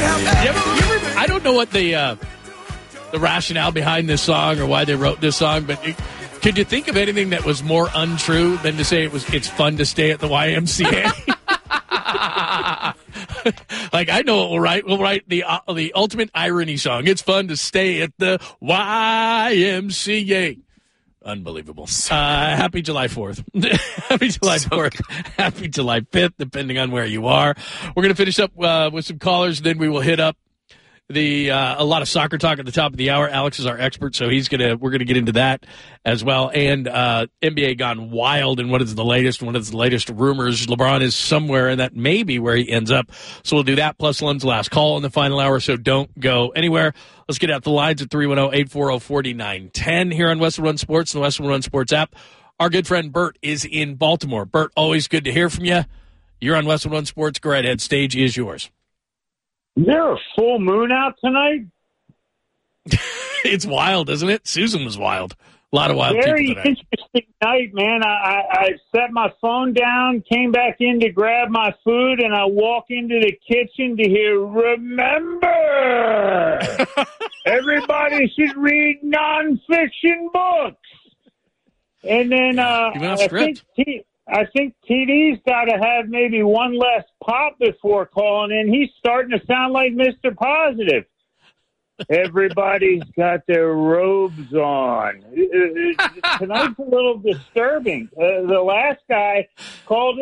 I don't know what the rationale behind this song or why they wrote this song, but could you think of anything that was more untrue than to say it's fun to stay at the YMCA? Like, I know what we'll write. We'll write the ultimate irony song. It's fun to stay at the YMCA. Unbelievable. Happy July 4th. Happy July 4th. Happy July 5th, depending on where you are. We're going to finish up with some callers, then we will hit up a lot of soccer talk at the top of the hour. Alex is our expert, so we're gonna get into that as well. And NBA gone wild, and what is the latest rumors? LeBron is somewhere, and that may be where he ends up. So we'll do that, plus Len's last call in the final hour, so don't go anywhere. Let's get out the lines at 310-840-4910 here on Westwood One Sports and the Westwood One Sports app. Our good friend Bert is in Baltimore. Bert, always good to hear from you. You're on Westwood One Sports. Go right ahead. Stage is yours. Is there a full moon out tonight? It's wild, isn't it? Susan was wild. A lot of wild people tonight. Very interesting night, man. I set my phone down, came back in to grab my food, and I walk into the kitchen to hear, remember, everybody should read nonfiction books. And then I think TD's got to have maybe one less pop before calling in. He's starting to sound like Mr. Positive. Everybody's got their robes on. Tonight's a little disturbing. The last guy called